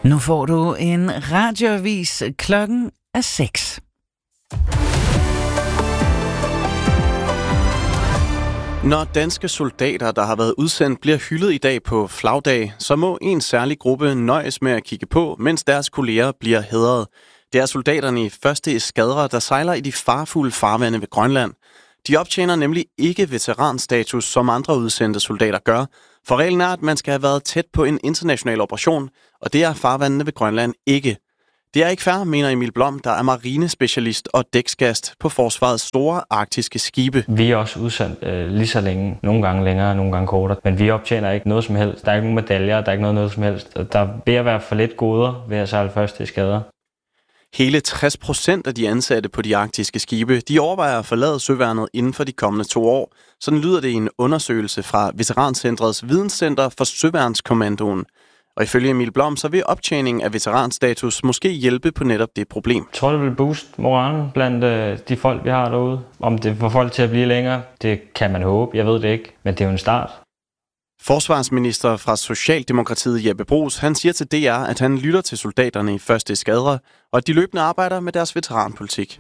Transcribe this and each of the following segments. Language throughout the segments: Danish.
Nu får du en radioavis. Klokken er 6. Når danske soldater, der har været udsendt, bliver hyldet i dag på flagdag, så må en særlig gruppe nøjes med at kigge på, mens deres kolleger bliver hædret. Det er soldaterne i 1. eskadre, der sejler i de farfulde farvande ved Grønland. De optjener nemlig ikke veteranstatus, som andre udsendte soldater gør, for reglen er, at man skal have været tæt på en international operation, og det er farvandene ved Grønland ikke. Det er ikke fair, mener Emil Blom, der er marinespecialist og dæksgast på forsvarets store arktiske skibe. Vi er også udsendt lige så længe, nogle gange længere, nogle gange kortere, men vi optjener ikke noget som helst. Der er ikke nogen medaljer, der er ikke noget som helst. Der vil at være for lidt goder ved at sejle første skade. Hele 60% af de ansatte på de arktiske skibe, de overvejer at forlade søværnet inden for de kommende 2 år. Sådan lyder det i en undersøgelse fra Veterancentrets Videnscenter for Søværnskommandoen. Og ifølge Emil Blom, så vil optjening af veteranstatus måske hjælpe på netop det problem. Jeg tror, det vil booste moralen blandt de folk, vi har derude. Om det får folk til at blive længere, det kan man håbe. Jeg ved det ikke, men det er jo en start. Forsvarsminister fra Socialdemokratiet Jeppe Bruus, han siger til DR, at han lytter til soldaterne i 1. eskadre, og at de løbende arbejder med deres veteranpolitik.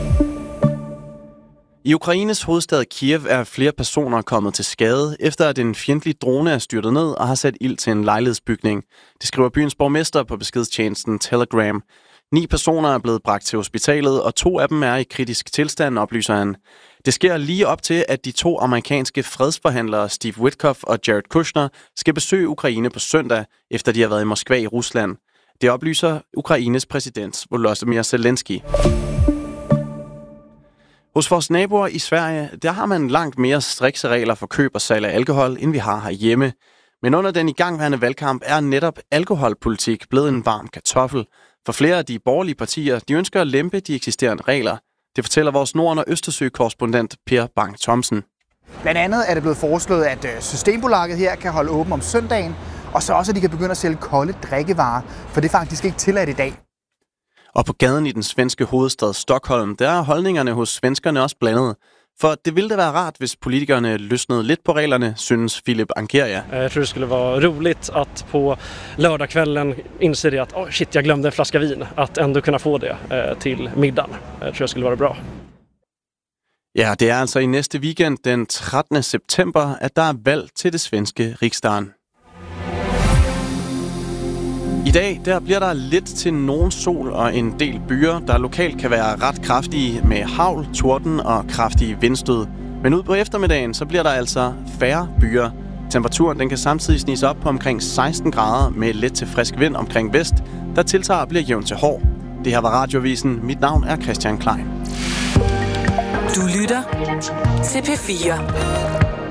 I Ukraines hovedstad Kiev er flere personer kommet til skade, efter at en fjendtlig drone er styrtet ned og har sat ild til en lejlighedsbygning. Det skriver byens borgmester på beskedstjenesten Telegram. 9 personer er blevet bragt til hospitalet, og 2 af dem er i kritisk tilstand, oplyser han. Det sker lige op til, at de 2 amerikanske fredsforhandlere, Steve Witkoff og Jared Kushner, skal besøge Ukraine på søndag, efter de har været i Moskva i Rusland. Det oplyser Ukraines præsident Volodymyr Zelensky. Hos vores naboer i Sverige, der har man langt mere strikse regler for køb og salg af alkohol, end vi har herhjemme. Men under den igangværende valgkamp er netop alkoholpolitik blevet en varm kartoffel. For flere af de borgerlige partier, de ønsker at lempe de eksisterende regler. Det fortæller vores Norden- og Østersø-korrespondent Per Bang Thomsen. Blandt andet er det blevet foreslået, at Systembolaget her kan holde åben om søndagen, og så også, at de kan begynde at sælge kolde drikkevarer, for det er faktisk ikke tilladt i dag. Og på gaden i den svenske hovedstad Stockholm, der er holdningerne hos svenskerne også blandet. For det ville da være rart, hvis politikerne løsnede lidt på reglerne, synes Philip Ankeria. Jag tror det skulle vara roligt att på lördagskvällen inse det att shit, jag glömde en flaska vin. Att ändå kunna få det till middagen. Jag tror det skulle vara bra. Ja, det er altså i næste weekend, den 13. september, at der er valg til det svenske Riksdagen. I dag der bliver der lidt til nogen sol og en del byer, der lokalt kan være ret kraftige med hagl, torden og kraftige vindstød. Men ud på eftermiddagen så bliver der altså færre byer. Temperaturen den kan samtidig snige sig op på omkring 16 grader med let til frisk vind omkring vest, der tiltager og bliver jævn til hård. Det her var Radioavisen. Mit navn er Christian Klein. Du lytter til P4.